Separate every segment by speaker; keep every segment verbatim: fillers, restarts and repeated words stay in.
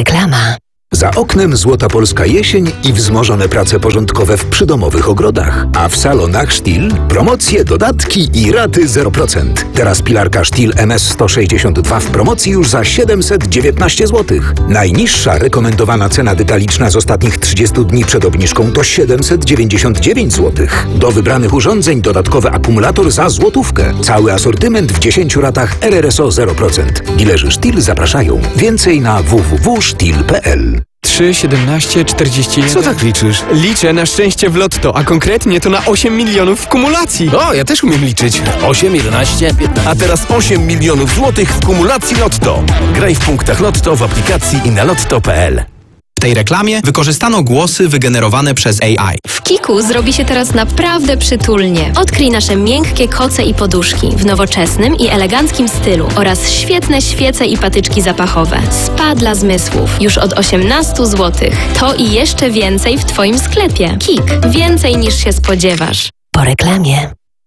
Speaker 1: Reklama.
Speaker 2: Za oknem złota polska jesień i wzmożone prace porządkowe w przydomowych ogrodach. A w salonach Stihl promocje, dodatki i raty zero procent. Teraz pilarka Stihl M S sto sześćdziesiąt dwa w promocji już za siedemset dziewiętnaście złotych. Najniższa rekomendowana cena detaliczna z ostatnich trzydziestu dni przed obniżką to siedemset dziewięćdziesiąt dziewięć złotych. Do wybranych urządzeń dodatkowy akumulator za złotówkę. Cały asortyment w dziesięciu ratach R R S O zero procent. Dilerzy Stihl zapraszają. Więcej na w w w kropka stihl kropka p l.
Speaker 3: trzy, siedemnaście, czterdzieści jeden.
Speaker 4: Co tak liczysz?
Speaker 3: Liczę na szczęście w lotto, a konkretnie to na osiem milionów w kumulacji.
Speaker 4: O, ja też umiem liczyć. osiem, jedenaście, piętnaście. A teraz osiem milionów złotych w kumulacji Lotto. Graj w punktach Lotto w aplikacji i na lotto kropka p l.
Speaker 5: W tej reklamie wykorzystano głosy wygenerowane przez A I.
Speaker 6: W Kiku zrobi się teraz naprawdę przytulnie. Odkryj nasze miękkie koce i poduszki w nowoczesnym i eleganckim stylu oraz świetne świece i patyczki zapachowe. Spa dla zmysłów już od osiemnaście złotych. To i jeszcze więcej w Twoim sklepie. Kik. Więcej niż się spodziewasz.
Speaker 1: Po reklamie.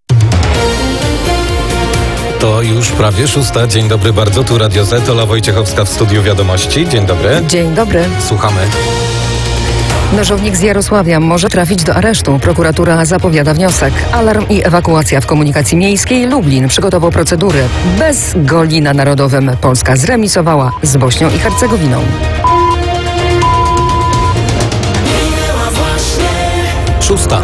Speaker 7: To już prawie szósta. Dzień dobry bardzo, tu Radio Z, Ola Wojciechowska w studiu Wiadomości. Dzień dobry.
Speaker 8: Dzień dobry.
Speaker 7: Słuchamy.
Speaker 8: Nożownik z Jarosławia może trafić do aresztu. Prokuratura zapowiada wniosek. Alarm i ewakuacja w komunikacji miejskiej. Lublin przygotował procedury. Bez goli na Narodowym Polska zremisowała z Bośnią i Hercegowiną.
Speaker 7: Szósta.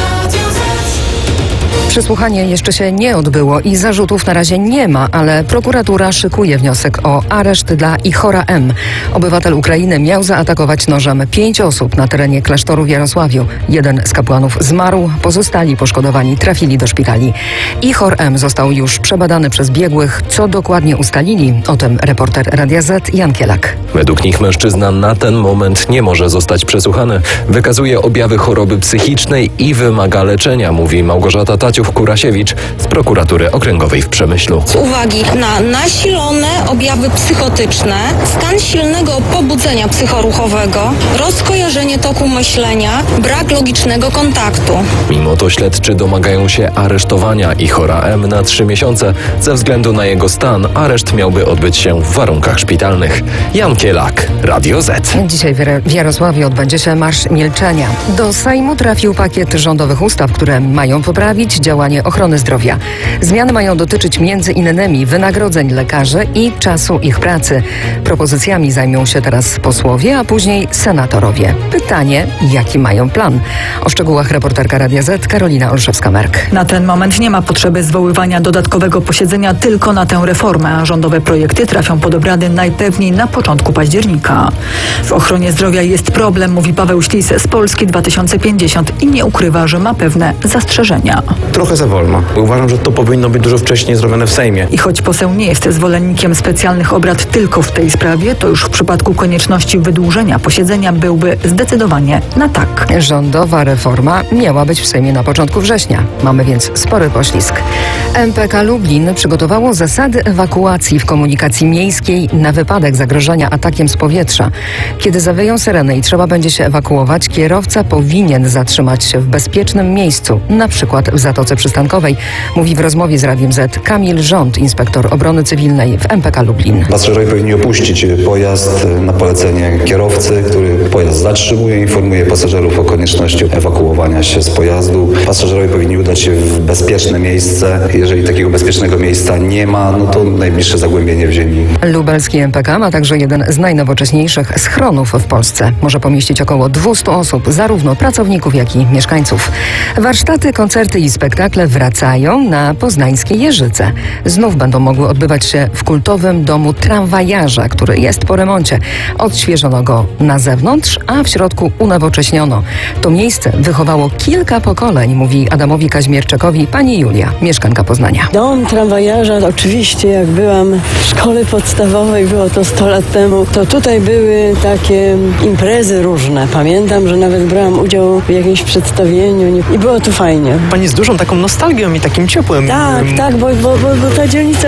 Speaker 8: Przesłuchanie jeszcze się nie odbyło i zarzutów na razie nie ma, ale prokuratura szykuje wniosek o areszt dla Ihora M. Obywatel Ukrainy miał zaatakować nożem pięć osób na terenie klasztoru w Jarosławiu. Jeden z kapłanów zmarł, pozostali poszkodowani trafili do szpitali. Ihor M. został już przebadany przez biegłych. Co dokładnie ustalili? O tym reporter Radia Z Jan Kielak.
Speaker 9: Według nich mężczyzna na ten moment nie może zostać przesłuchany. Wykazuje objawy choroby psychicznej i wymaga leczenia, mówi Małgorzata Taciów-Kurasiewicz z prokuratury okręgowej w Przemyślu.
Speaker 10: Z uwagi na nasilone objawy psychotyczne, stan silnego pobudzenia psychoruchowego, rozkojarzenie toku myślenia, brak logicznego kontaktu.
Speaker 9: Mimo to śledczy domagają się aresztowania Ihora M. na trzy miesiące. Ze względu na jego stan areszt miałby odbyć się w warunkach szpitalnych. Jan Kielak, Radio Z.
Speaker 8: Dzisiaj w Jarosławiu odbędzie się Marsz Milczenia. Do Sejmu trafił pakiet rządowych ustaw, które mają poprawić działanie ochrony zdrowia. Zmiany mają dotyczyć między innymi wynagrodzeń lekarzy i czasu ich pracy. Propozycjami zajmą się teraz posłowie, a później senatorowie. Pytanie, jaki mają plan? O szczegółach reporterka Radia Z Karolina Olszewska-Merk.
Speaker 11: Na ten moment nie ma potrzeby zwoływania dodatkowego posiedzenia tylko na tę reformę, a rządowe projekty trafią pod obrady najpewniej na początku października. W ochronie zdrowia jest problem, mówi Paweł Ślis z Polski dwa tysiące pięćdziesiąt i nie ukrywa, że ma pewne zastrzeżenia.
Speaker 12: Trochę za wolno. Uważam, że to powinno być dużo wcześniej zrobione w Sejmie.
Speaker 11: I choć poseł nie jest zwolennikiem specjalnych obrad tylko w tej sprawie, to już w przypadku konieczności wydłużenia posiedzenia byłby zdecydowanie na tak.
Speaker 8: Rządowa reforma miała być w Sejmie na początku września. Mamy więc spory poślizg. M P K Lublin przygotowało zasady ewakuacji w komunikacji miejskiej na wypadek zagrożenia atakiem z powietrza. Kiedy zawieją syreny i trzeba będzie się ewakuować, kierowca powinien zatrzymać się w bezpiecznym miejscu, na przykład w Zatoce Przystankowej, mówi w rozmowie z Radiem Z Kamil Rząd, inspektor obrony cywilnej w M P K Lublin.
Speaker 13: Pasażerowie powinni opuścić pojazd na polecenie kierowcy, który pojazd zatrzymuje, informuje pasażerów o konieczności ewakuowania się z pojazdu. Pasażerowie powinni udać się w bezpieczne miejsce. Jeżeli takiego bezpiecznego miejsca nie ma, no to najbliższe zagłębienie w ziemi.
Speaker 8: Lubelski M P K ma także jeden z najnowocześniejszych schronów w Polsce. Może pomieścić około dwieście osób, zarówno pracowników, jak i mieszkańców. Warsztaty, koncerty i spektakle wracają na poznańskie Jeżyce. Znów będą mogły odbywać się w kultowym domu tramwajarza, który jest po remoncie. Odświeżono go na zewnątrz, a w środku unowocześniono. To miejsce wychowało kilka pokoleń, mówi Adamowi Kaźmierczakowi pani Julia, mieszkanka Poznania.
Speaker 14: Dom tramwajarza, oczywiście jak byłam w szkole podstawowej, było to sto lat temu, to tutaj były takie imprezy różne. Pamiętam, że nawet brałam udział w jakimś przedstawieniu i było to fajnie.
Speaker 15: Pani z dużą taką nostalgią i takim ciepłem.
Speaker 14: Tak, tak, bo, bo, bo, bo ta dzielnica